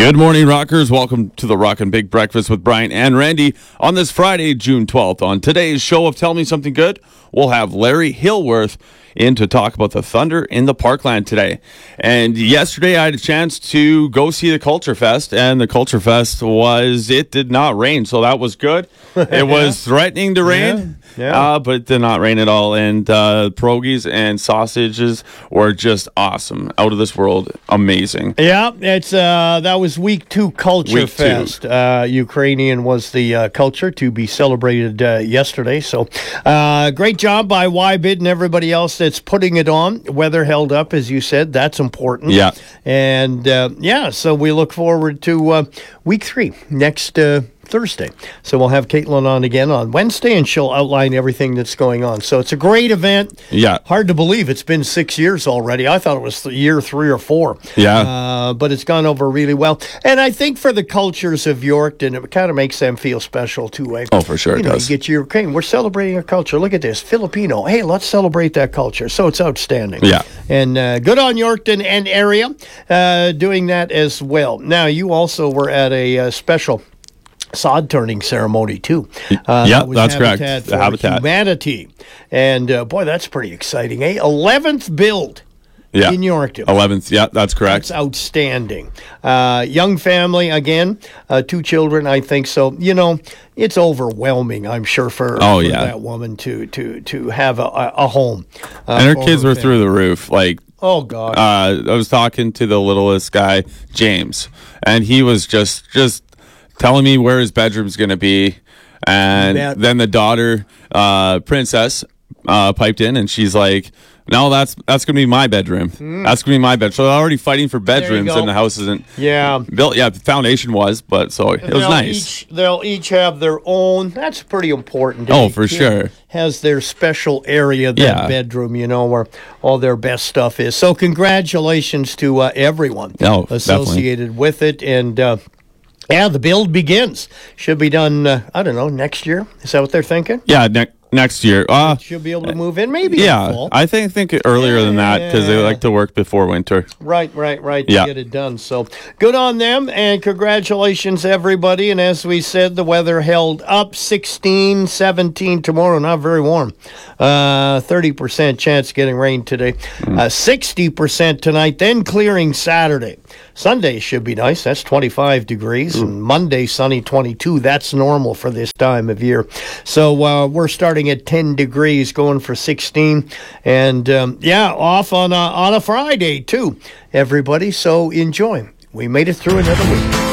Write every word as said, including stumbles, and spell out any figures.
Good morning, Rockers. Welcome to the Rockin' Big Breakfast with Brian and Randy on this Friday, June twelfth. On today's show of Tell Me Something Good, we'll have Larry Hillworth in to talk about the Thunder in the Parkland today. And yesterday I had a chance to go see the Culture Fest, and the Culture Fest was, it did not rain, so that was good. It was threatening to rain, yeah, yeah. Uh, but it did not rain at all. And uh, pierogies and sausages were just awesome. Out of this world. Amazing. Yeah, it's uh, that was week two Culture Week two. Fest. Uh, Ukrainian was the uh, culture to be celebrated uh, yesterday. So uh, great job by Y-Bid and everybody else that's putting it on. Weather held up, as you said. That's important. Yeah. And, uh, yeah, so we look forward to uh, week three next uh Thursday. So we'll have Caitlin on again on Wednesday, and she'll outline everything that's going on. So it's a great event. Yeah. Hard to believe it's been six years already. I thought it was year three or four. Yeah. Uh, but it's gone over really well. And I think for the cultures of Yorkton, it kind of makes them feel special too. Eh? Oh, for sure you it know, does. You get your Ukraine. We're celebrating our culture. Look at this. Filipino. Hey, let's celebrate that culture. So it's outstanding. Yeah. And uh, good on Yorkton and area uh, doing that as well. Now, you also were at a uh, special sod turning ceremony too. Uh, yeah, that was that's Habitat correct. For The Habitat. Humanity. And uh, boy, that's pretty exciting, eh? eleventh build Yeah. in Yorkton. eleventh. Yeah, that's correct. That's outstanding. Uh, young family, again, uh, two children, I think so. You know, it's overwhelming, I'm sure, for, Oh, for yeah. that woman to to to have a, a, a home. Uh, and her for kids her were family. through the roof. Like, Oh, God. uh, I was talking to the littlest guy, James, and he was just just telling me where his bedroom's going to be. And Bet. then the daughter, uh, Princess, uh, piped in, and she's like, no, that's that's going to be my bedroom. That's going to be my bed. So they're already fighting for bedrooms, go. and the house isn't yeah. built. Yeah, the foundation was, but so it was They'll nice. Each, they'll each have their own. That's pretty important. Oh, Every for kid sure. Has their special area, that Yeah. bedroom, you know, where all their best stuff is. So congratulations to uh, everyone Oh, associated with it. And, uh, yeah, the build begins. Should be done, uh, I don't know, next year. Is that what they're thinking? Yeah, ne- next year. Uh, Should be able to move in maybe in the yeah, fall. I think think earlier than that because they Yeah. like to work before winter. Right, right, right, to Yeah. get it done. So good on them, and congratulations, everybody. And as we said, the weather held up sixteen, seventeen tomorrow, not very warm. Uh, thirty percent chance of getting rain today. Uh, sixty percent tonight, then clearing Saturday. Sunday should be nice. That's twenty-five degrees. And Monday, sunny, twenty-two. That's normal for this time of year. So uh, we're starting at ten degrees, going for sixteen. And, um, yeah, off on a, on a Friday, too, everybody. So enjoy. We made it through another week.